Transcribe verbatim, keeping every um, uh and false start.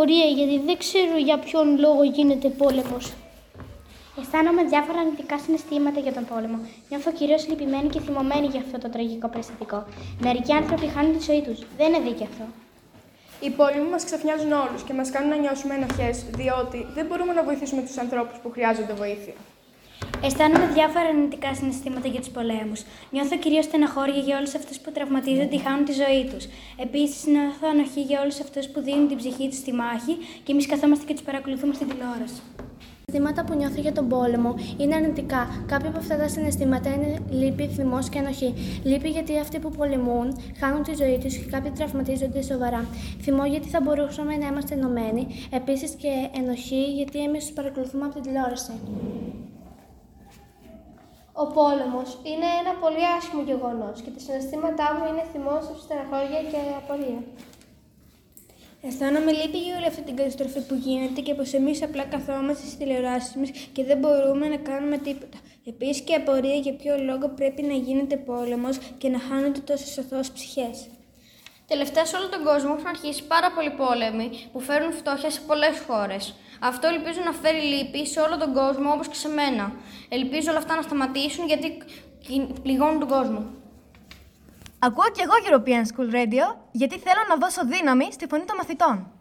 απορία, γιατί δεν ξέρω για ποιον λόγο γίνεται πόλεμος. Αισθάνομαι διάφορα αρνητικά συναισθήματα για τον πόλεμο. Νιώθω κυρίως λυπημένη και θυμωμένη για αυτό το τραγικό περιστατικό. Μερικοί άνθρωποι χάνουν τη ζωή τους. Δεν είναι δίκαιο αυτό. Οι πόλεμοι μας ξαφνιάζουν όλους και μας κάνουν να νιώσουμε ενοχές, διότι δεν μπορούμε να βοηθήσουμε τους ανθρώπους που χρειάζονται βοήθεια. Αισθάνομαι διάφορα αρνητικά συναισθήματα για τους πολέμους. Νιώθω κυρίως στεναχώρια για όλους αυτούς που τραυματίζονται ή χάνουν τη ζωή τους. Επίσης, νιώθω ανοχή για όλους αυτούς που δίνουν την ψυχή τους στη μάχη και εμείς καθόμαστε και τους παρακολουθούμε στην τηλεόραση. Τα συναισθήματα που νιώθω για τον πόλεμο είναι αρνητικά. Κάποια από αυτά τα συναισθήματα είναι λύπη, θυμός και ενοχή. Λύπη γιατί αυτοί που πολεμούν χάνουν τη ζωή τους και κάποιοι τραυματίζονται σοβαρά. Θυμό γιατί θα μπορούσαμε να είμαστε ενωμένοι. Επίσης και ενοχή γιατί εμείς τους παρακολουθούμε από την τηλεόραση. Ο πόλεμος είναι ένα πολύ άσχημο γεγονός και τα συναισθήματά μου είναι θυμός, στεναχώρια και απορία. Αισθάνομαι λύπη για όλη αυτή την καταστροφή που γίνεται και πως εμείς απλά καθόμαστε στις τηλεοράσεις μας και δεν μπορούμε να κάνουμε τίποτα. Επίσης και απορία για ποιο λόγο πρέπει να γίνεται πόλεμος και να χάνονται τόσες αθώες ψυχές. Τελευταία σε όλο τον κόσμο έχουν αρχίσει πάρα πολλοί πόλεμοι που φέρουν φτώχεια σε πολλές χώρες. Αυτό ελπίζω να φέρει λύπη σε όλο τον κόσμο όπως και σε μένα. Ελπίζω όλα αυτά να σταματήσουν γιατί πληγώνουν τον κόσμο. Ακούω κι εγώ European School Radio γιατί θέλω να δώσω δύναμη στη φωνή των μαθητών.